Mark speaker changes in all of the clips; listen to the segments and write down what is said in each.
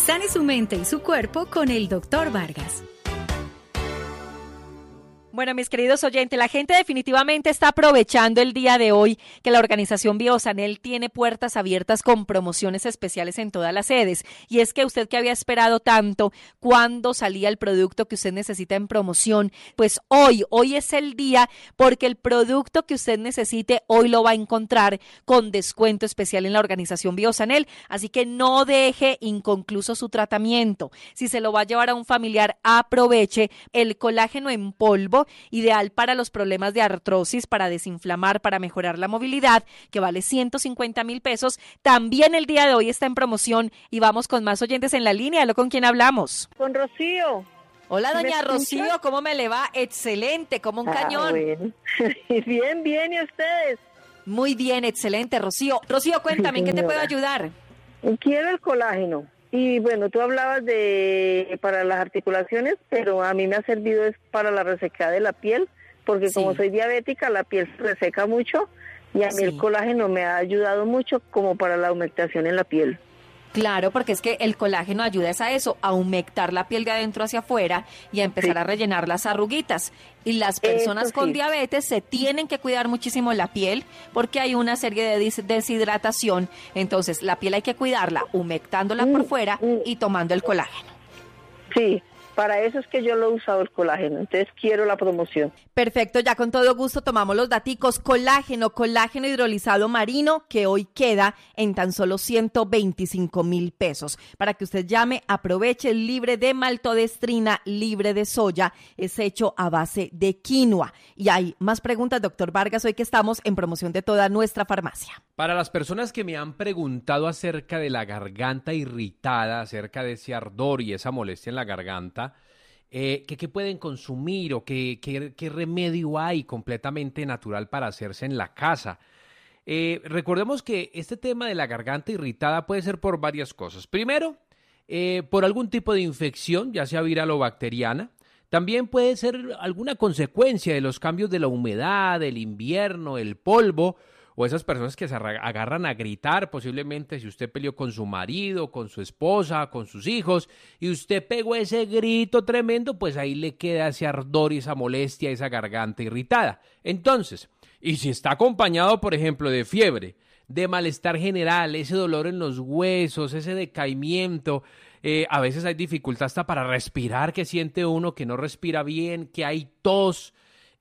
Speaker 1: Sane su mente y su cuerpo con el Dr. Vargas.
Speaker 2: Bueno, mis queridos oyentes, la gente definitivamente está aprovechando el día de hoy que la organización Biosanel tiene puertas abiertas con promociones especiales en todas las sedes. Y es que usted que había esperado tanto cuando salía el producto que usted necesita en promoción, pues hoy es el día, porque el producto que usted necesite hoy lo va a encontrar con descuento especial en la organización Biosanel. Así que no deje inconcluso su tratamiento. Si se lo va a llevar a un familiar, aproveche el colágeno en polvo, ideal para los problemas de artrosis, para desinflamar, para mejorar la movilidad, que vale 150,000 pesos. También el día de hoy está en promoción y vamos con más oyentes en la línea. ¿Con quién hablamos?
Speaker 3: Con Rocío.
Speaker 2: Hola, doña Rocío, ¿cómo me le va? Excelente, como un cañón.
Speaker 3: Bueno. Bien, ¿y ustedes?
Speaker 2: Muy bien, excelente, Rocío. Rocío, cuéntame, ¿en qué te puedo ayudar?
Speaker 3: Quiero el colágeno. Y bueno, tú hablabas para las articulaciones, pero a mí me ha servido es para la resecada de la piel, porque como soy diabética, la piel se reseca mucho y a mí el colágeno me ha ayudado mucho como para la humectación en la piel.
Speaker 2: Claro, porque es que el colágeno ayuda a eso, a humectar la piel de adentro hacia afuera y a empezar a rellenar las arruguitas. Y las personas con diabetes se tienen que cuidar muchísimo la piel porque hay una serie de deshidratación. Entonces, la piel hay que cuidarla humectándola por fuera y tomando el colágeno.
Speaker 3: Sí. Para eso es que yo lo he usado el colágeno, entonces quiero la promoción.
Speaker 2: Perfecto, ya con todo gusto tomamos los daticos. Colágeno hidrolizado marino, que hoy queda en tan solo 125,000 pesos. Para que usted llame, aproveche, libre de maltodestrina, libre de soya, es hecho a base de quinoa. Y hay más preguntas, doctor Vargas, hoy que estamos en promoción de toda nuestra farmacia.
Speaker 4: Para las personas que me han preguntado acerca de la garganta irritada, acerca de ese ardor y esa molestia en la garganta, ¿qué pueden consumir o qué remedio hay completamente natural para hacerse en la casa? Recordemos que este tema de la garganta irritada puede ser por varias cosas. Primero, por algún tipo de infección, ya sea viral o bacteriana. También puede ser alguna consecuencia de los cambios de la humedad, el invierno, el polvo, o esas personas que se agarran a gritar, posiblemente si usted peleó con su marido, con su esposa, con sus hijos, y usted pegó ese grito tremendo, pues ahí le queda ese ardor y esa molestia, esa garganta irritada. Entonces, y si está acompañado, por ejemplo, de fiebre, de malestar general, ese dolor en los huesos, ese decaimiento, a veces hay dificultad hasta para respirar, que siente uno que no respira bien, que hay tos,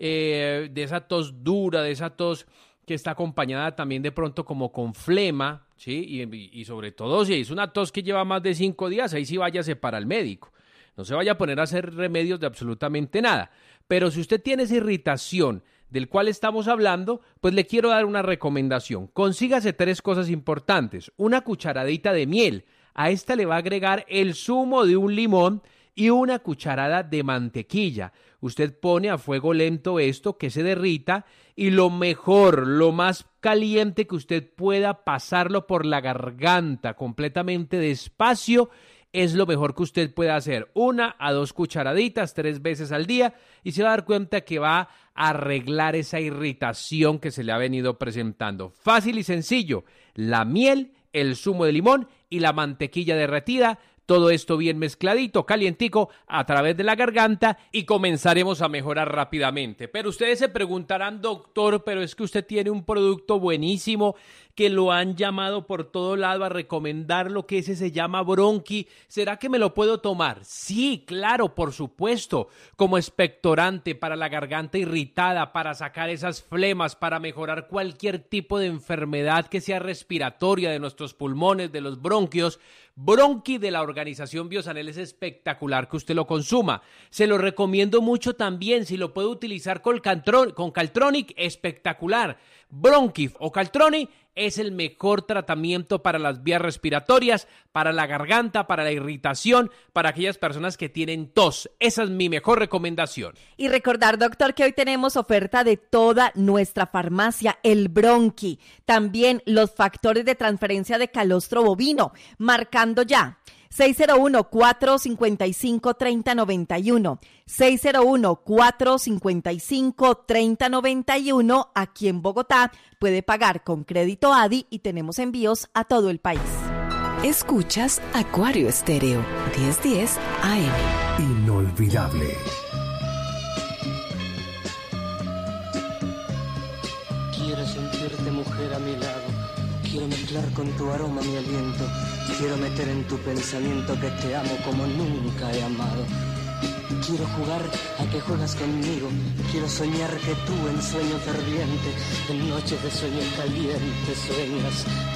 Speaker 4: de esa tos dura, de esa tos que está acompañada también de pronto como con flema, ¿sí? Y sobre todo si es una tos que lleva más de 5 días, ahí sí váyase para el médico. No se vaya a poner a hacer remedios de absolutamente nada. Pero si usted tiene esa irritación del cual estamos hablando, pues le quiero dar una recomendación. Consígase 3 cosas importantes. Una cucharadita de miel. A esta le va a agregar el zumo de un limón y una cucharada de mantequilla. Usted pone a fuego lento esto, que se derrita, y lo mejor, lo más caliente que usted pueda, pasarlo por la garganta completamente despacio, es lo mejor que usted pueda hacer. 1 a 2 cucharaditas, 3 veces al día, y se va a dar cuenta que va a arreglar esa irritación que se le ha venido presentando. Fácil y sencillo, la miel, el zumo de limón y la mantequilla derretida. Todo esto bien mezcladito, calientico, a través de la garganta y comenzaremos a mejorar rápidamente. Pero ustedes se preguntarán, doctor, pero es que usted tiene un producto buenísimo que lo han llamado por todo lado a recomendarlo, que ese se llama Bronchi. ¿Será que me lo puedo tomar? Sí, claro, por supuesto, como expectorante para la garganta irritada, para sacar esas flemas, para mejorar cualquier tipo de enfermedad que sea respiratoria de nuestros pulmones, de los bronquios. Bronchi de la organización Biosanel es espectacular que usted lo consuma. Se lo recomiendo mucho también, si lo puede utilizar con Caltronic, espectacular. Bronchi o Caltronic es el mejor tratamiento para las vías respiratorias, para la garganta, para la irritación, para aquellas personas que tienen tos. Esa es mi mejor recomendación.
Speaker 2: Y recordar, doctor, que hoy tenemos oferta de toda nuestra farmacia, el Bronchi. También los factores de transferencia de calostro bovino, marcando ya 601-455-3091, 601-455-3091, aquí en Bogotá. Puede pagar con crédito ADI y tenemos envíos a todo el país.
Speaker 1: Escuchas Acuario Estéreo, 1010 AM.
Speaker 5: Inolvidable.
Speaker 6: Quiero sentirte, mujer, a mi lado. Quiero mezclar con tu aroma mi aliento. Quiero meter en tu pensamiento que te amo como nunca he amado. Quiero jugar a que juegas conmigo. Quiero soñar que tú en sueño ferviente, en noches de sueño caliente sueñas.